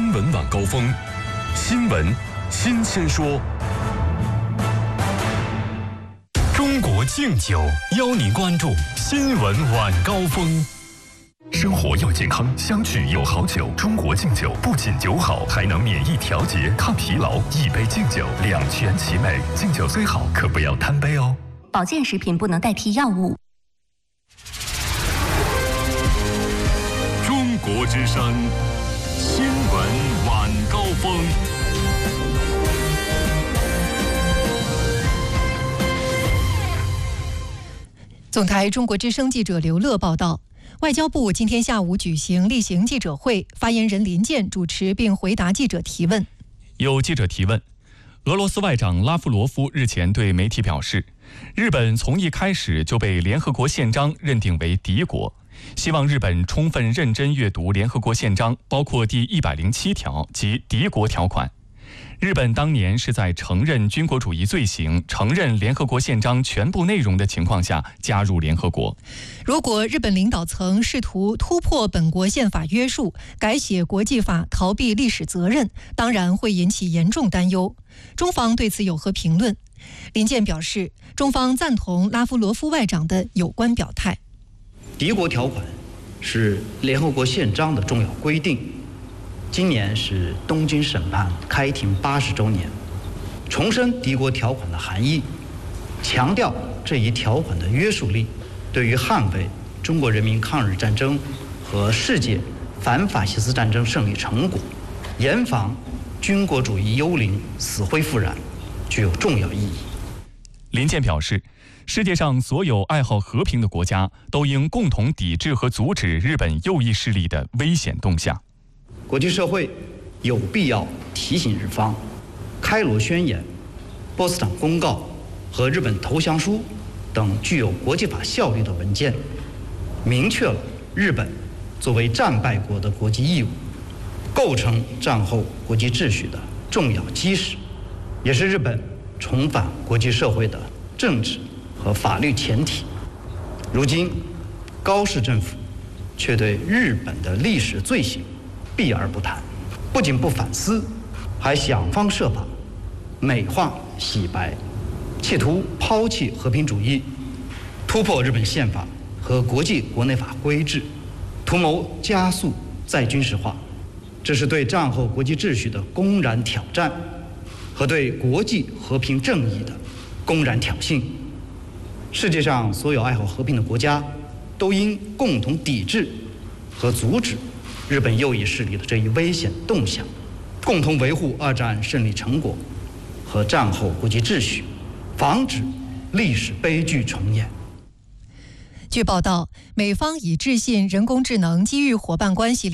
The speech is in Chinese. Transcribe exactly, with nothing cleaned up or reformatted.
新闻晚高峰，新闻新鲜说。中国敬酒邀您关注新闻晚高峰。生活要健康，相聚有好酒。中国敬酒不仅酒好，还能免疫调节、抗疲劳。一杯敬酒，两全其美。敬酒虽好，可不要贪杯哦。 保健食品不能代替药物。 中国之声，新闻晚高峰。 总台中国之声记者刘乐报道。外交部今天下午举行例行记者会，发言人林健主持并回答记者提问。 有记者提问，俄罗斯外长拉夫罗夫日前对媒体表示，日本从一开始就被联合国宪章认定为敌国，希望日本充分认真阅读联合国宪章，包括第一百零七条及敌国条款。日本当年是在承认军国主义罪行、承认联合国宪章全部内容的情况下加入联合国。 如果日本领导层试图突破本国宪法约束，改写国际法，逃避历史责任，当然会引起严重担忧。中方对此有何评论？林健表示，中方赞同拉夫罗夫外长的有关表态。 敌国条款是联合国宪章的重要规定。今年是东京审判开庭八十周年，重申敌国条款的含义，强调这一条款的约束力对于捍卫中国人民抗日战争和世界反法西斯战争胜利成果，严防军国主义幽灵死灰复燃，具有重要意义。 林健表示，世界上所有爱好和平的国家都应共同抵制和阻止日本右翼势力的危险动向。 国际社会有必要提醒日方，开罗宣言、波茨坦公告和日本投降书等具有国际法效力的文件，明确了日本作为战败国的国际义务，构成战后国际秩序的重要基石，也是日本重返国际社会的政治和法律前提。如今，高市政府却对日本的历史罪行避而不谈，不仅不反思，还想方设法美化洗白，企图抛弃和平主义，突破日本宪法和国际国内法规制，图谋加速再军事化。这是对战后国际秩序的公然挑战，和对国际和平正义的公然挑衅。世界上所有爱好和平的国家都应共同抵制和阻止日本右翼势力的这一危险动向，共同维护二战胜利成果和战后国际秩序，防止历史悲剧重演。 据报道，美方以致信人工智能机遇伙伴关系